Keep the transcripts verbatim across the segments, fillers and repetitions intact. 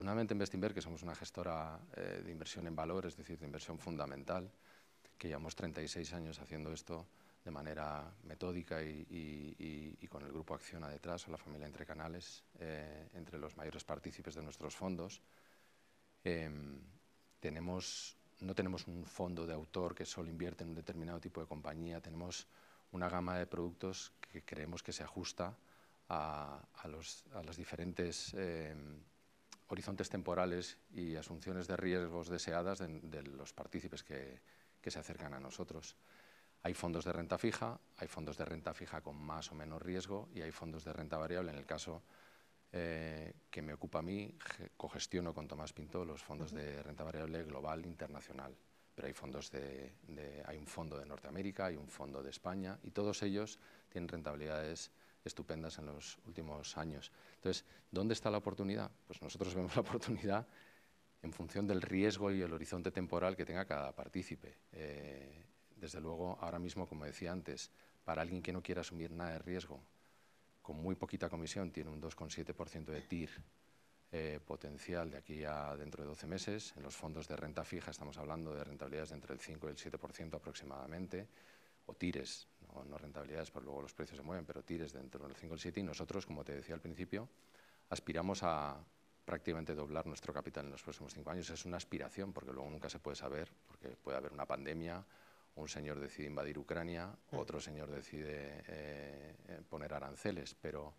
Afortunadamente en Bestinver, que somos una gestora eh, de inversión en valor, es decir, de inversión fundamental, que llevamos treinta y seis años haciendo esto de manera metódica y, y, y, y con el grupo Acciona detrás, o la familia Entre Canales, eh, entre los mayores partícipes de nuestros fondos. Eh, tenemos, no tenemos un fondo de autor que solo invierte en un determinado tipo de compañía, tenemos una gama de productos que creemos que se ajusta a, a, los, a las diferentes eh, horizontes temporales y asunciones de riesgos deseadas de, de los partícipes que, que se acercan a nosotros. Hay fondos de renta fija, hay fondos de renta fija con más o menos riesgo y hay fondos de renta variable. En el caso eh, que me ocupa a mí, cogestiono con Tomás Pintó los fondos de renta variable global internacional. Pero hay fondos de, de, hay un fondo de Norteamérica, hay un fondo de España y todos ellos tienen rentabilidades estupendas en los últimos años. Entonces, ¿dónde está la oportunidad? Pues nosotros vemos la oportunidad en función del riesgo y el horizonte temporal que tenga cada partícipe. Eh, desde luego, ahora mismo, como decía antes, para alguien que no quiera asumir nada de riesgo, con muy poquita comisión, tiene un dos coma siete por ciento de T I R eh, potencial de aquí a dentro de doce meses. En los fondos de renta fija estamos hablando de rentabilidades de entre el cinco y el siete por ciento aproximadamente, o tires, no, no rentabilidades, porque luego los precios se mueven, pero tires dentro del cinco y el siete, y nosotros, como te decía al principio, aspiramos a prácticamente doblar nuestro capital en los próximos cinco años. Es una aspiración, porque luego nunca se puede saber, porque puede haber una pandemia, un señor decide invadir Ucrania, otro señor decide eh, poner aranceles, pero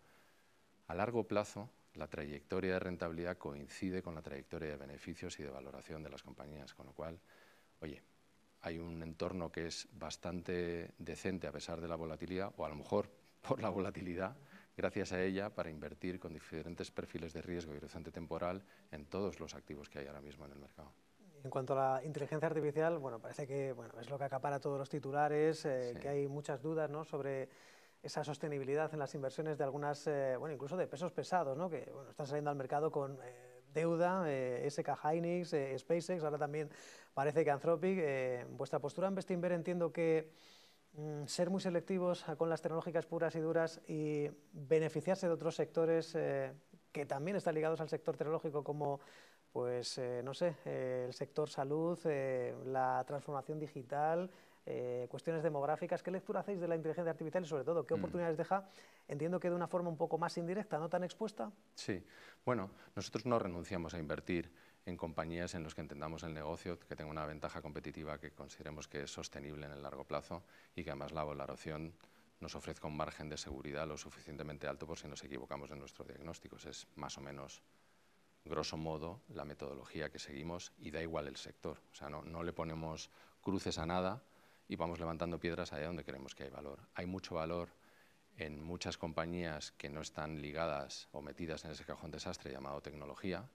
a largo plazo la trayectoria de rentabilidad coincide con la trayectoria de beneficios y de valoración de las compañías, con lo cual, oye, hay un entorno que es bastante decente a pesar de la volatilidad, o a lo mejor por la volatilidad, gracias a ella, para invertir con diferentes perfiles de riesgo y horizonte temporal en todos los activos que hay ahora mismo en el mercado. En cuanto a la inteligencia artificial, bueno, parece que bueno, es lo que acapara todos los titulares, eh, sí. que hay muchas dudas, ¿no?, sobre esa sostenibilidad en las inversiones de algunas, eh, bueno, incluso de pesos pesados, ¿no?, que bueno, están saliendo al mercado con eh, deuda, eh, S K Hynix, eh, SpaceX, ahora también parece que Anthropic. Eh, vuestra postura en Bestinver, entiendo que mm, ser muy selectivos con las tecnológicas puras y duras y beneficiarse de otros sectores eh, que también están ligados al sector tecnológico, como pues eh, no sé, eh, el sector salud, eh, la transformación digital, eh, cuestiones demográficas. ¿Qué lectura hacéis de la inteligencia artificial y, sobre todo, qué oportunidades mm. deja? Entiendo que de una forma un poco más indirecta, no tan expuesta. Sí, bueno, nosotros no renunciamos a invertir en compañías en las que entendamos el negocio, que tenga una ventaja competitiva que consideremos que es sostenible en el largo plazo y que además la valoración nos ofrezca un margen de seguridad lo suficientemente alto por si nos equivocamos en nuestros diagnósticos. Es más o menos, grosso modo, la metodología que seguimos, y da igual el sector. O sea, no, no le ponemos cruces a nada y vamos levantando piedras allá donde creemos que hay valor. Hay mucho valor en muchas compañías que no están ligadas o metidas en ese cajón desastre llamado tecnología,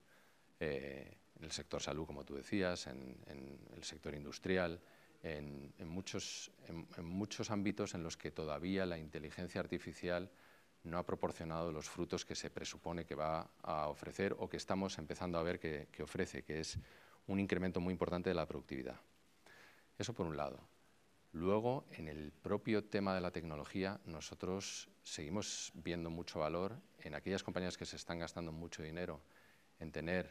eh, en el sector salud, como tú decías, en, en el sector industrial, en, en, muchos, en, en muchos ámbitos en los que todavía la inteligencia artificial no ha proporcionado los frutos que se presupone que va a ofrecer o que estamos empezando a ver que, que ofrece, que es un incremento muy importante de la productividad. Eso por un lado. Luego, en el propio tema de la tecnología, nosotros seguimos viendo mucho valor en aquellas compañías que se están gastando mucho dinero en tener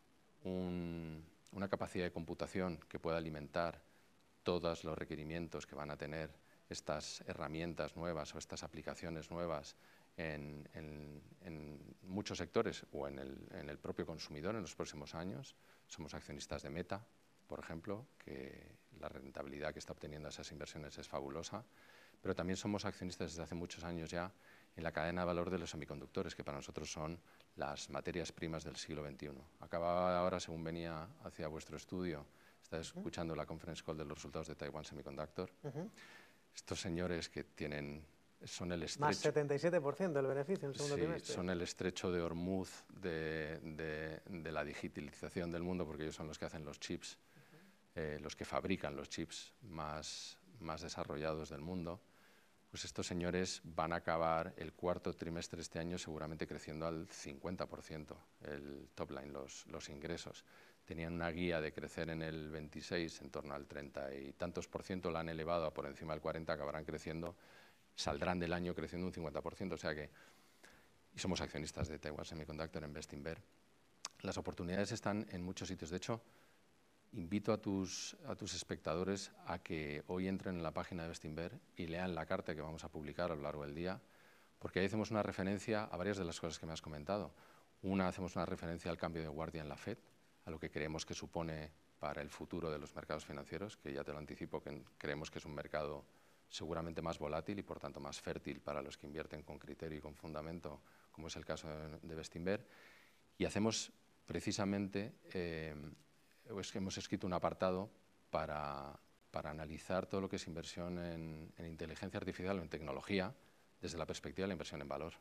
un, una capacidad de computación que pueda alimentar todos los requerimientos que van a tener estas herramientas nuevas o estas aplicaciones nuevas en, en, en muchos sectores o en el, en el propio consumidor en los próximos años. Somos accionistas de Meta, por ejemplo, que la rentabilidad que está obteniendo esas inversiones es fabulosa, pero también somos accionistas desde hace muchos años ya en la cadena de valor de los semiconductores, que para nosotros son las materias primas del siglo veintiuno. Acababa ahora, según venía hacia vuestro estudio, estaba escuchando uh-huh. la conference call de los resultados de Taiwan Semiconductor. Uh-huh. Estos señores que tienen, son el estrecho... Más setenta y siete por ciento del beneficio en el segundo sí, trimestre. Son el estrecho de Hormuz de, de, de la digitalización del mundo, porque ellos son los que hacen los chips, uh-huh. eh, los que fabrican los chips más, más desarrollados del mundo. Pues estos señores van a acabar el cuarto trimestre de este año seguramente creciendo al cincuenta por ciento el top line, los, los ingresos. Tenían una guía de crecer en el veintiséis en torno al treinta y tantos por ciento, la han elevado a por encima del cuarenta, acabarán creciendo, saldrán del año creciendo un cincuenta por ciento, o sea que, y somos accionistas de Taiwan Semiconductor en Bestinver. las oportunidades están en muchos sitios. De hecho, invito a tus, a tus espectadores a que hoy entren en la página de Bestinver y lean la carta que vamos a publicar a lo largo del día, porque ahí hacemos una referencia a varias de las cosas que me has comentado. Una, hacemos una referencia al cambio de guardia en la Fed, a lo que creemos que supone para el futuro de los mercados financieros, que ya te lo anticipo, que creemos que es un mercado seguramente más volátil y por tanto más fértil para los que invierten con criterio y con fundamento, como es el caso de, de Bestinver. Y hacemos precisamente, eh, es que hemos escrito un apartado para, para analizar todo lo que es inversión en, en inteligencia artificial o en tecnología desde la perspectiva de la inversión en valor.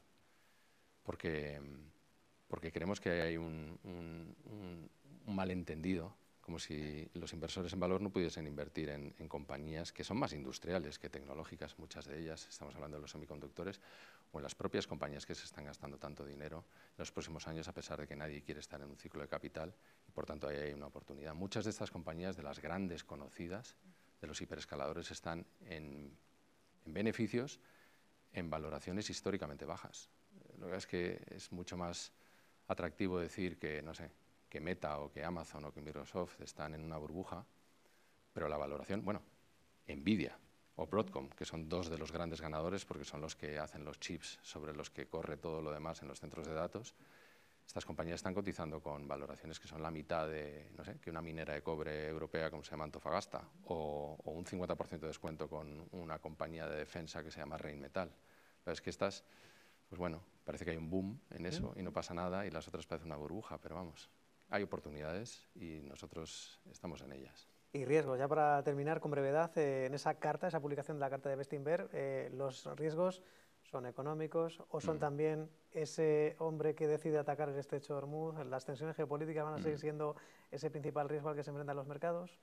Porque, porque creemos que hay un, un, un, un malentendido, como si los inversores en valor no pudiesen invertir en, en compañías que son más industriales que tecnológicas, muchas de ellas, estamos hablando de los semiconductores, o en las propias compañías que se están gastando tanto dinero en los próximos años, a pesar de que nadie quiere estar en un ciclo de capital, y por tanto ahí hay una oportunidad. Muchas de estas compañías, de las grandes conocidas, de los hiperescaladores, están en, en beneficios, en valoraciones históricamente bajas. Lo que es que es mucho más atractivo decir que, no sé, que Meta o que Amazon o que Microsoft están en una burbuja, pero la valoración, bueno, Nvidia o Broadcom, que son dos de los grandes ganadores porque son los que hacen los chips sobre los que corre todo lo demás en los centros de datos, estas compañías están cotizando con valoraciones que son la mitad de, no sé, que una minera de cobre europea como se llama Antofagasta, o, o un cincuenta por ciento de descuento con una compañía de defensa que se llama Rheinmetall. Pero es que estas, pues bueno, parece que hay un boom en eso y no pasa nada, y las otras parecen una burbuja, pero vamos, hay oportunidades y nosotros estamos en ellas. Y riesgos, ya para terminar con brevedad, eh, en esa carta, esa publicación de la carta de Bestinver, eh, los riesgos son económicos o son mm. también ese hombre que decide atacar el estrecho de Hormuz, las tensiones geopolíticas van a seguir mm. siendo ese principal riesgo al que se enfrentan los mercados.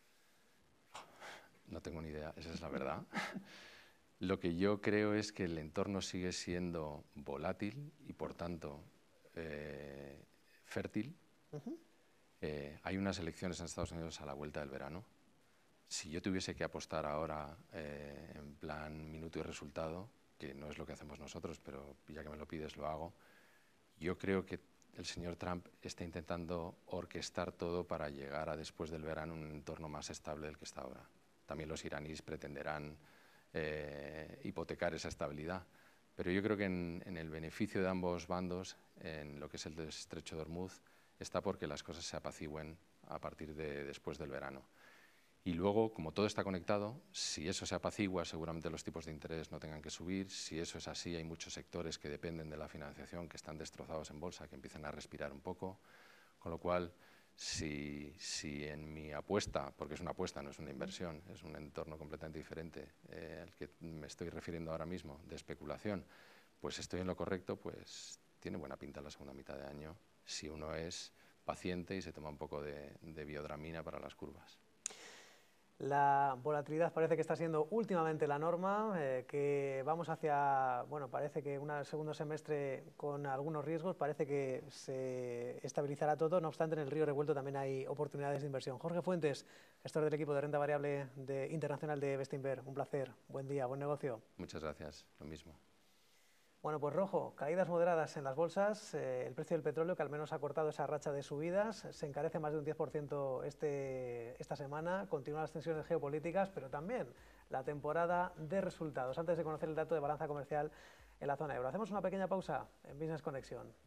No tengo ni idea, esa es la verdad. Lo que yo creo es que el entorno sigue siendo volátil y por tanto eh, fértil. Uh-huh. Eh, hay unas elecciones en Estados Unidos a la vuelta del verano. Si yo tuviese que apostar ahora eh, en plan minuto y resultado, que no es lo que hacemos nosotros, pero ya que me lo pides lo hago, yo creo que el señor Trump está intentando orquestar todo para llegar a después del verano un entorno más estable del que está ahora. También los iraníes pretenderán eh, hipotecar esa estabilidad, pero yo creo que en, en el beneficio de ambos bandos, en lo que es el estrecho de Hormuz, está porque las cosas se apacigüen a partir de después del verano. Y luego, como todo está conectado, si eso se apacigua, seguramente los tipos de interés no tengan que subir. Si eso es así, hay muchos sectores que dependen de la financiación, que están destrozados en bolsa, que empiezan a respirar un poco. Con lo cual, si, si en mi apuesta, porque es una apuesta, no es una inversión, es un entorno completamente diferente eh, al que me estoy refiriendo ahora mismo, de especulación, pues estoy en lo correcto, pues tiene buena pinta la segunda mitad de año, si uno es paciente y se toma un poco de, de biodramina para las curvas. La volatilidad parece que está siendo últimamente la norma, eh, que vamos hacia, bueno, parece que un segundo semestre con algunos riesgos, parece que se estabilizará todo, no obstante en el río revuelto también hay oportunidades de inversión. Jorge Fuentes, gestor del equipo de renta variable de, internacional de Bestinver, un placer, buen día, buen negocio. Muchas gracias, lo mismo. Bueno, pues rojo, caídas moderadas en las bolsas, eh, el precio del petróleo que al menos ha cortado esa racha de subidas, se encarece más de un diez por ciento este, esta semana, continúan las tensiones geopolíticas, pero también la temporada de resultados. Antes de conocer el dato de balanza comercial en la zona euro, hacemos una pequeña pausa en Business Connection.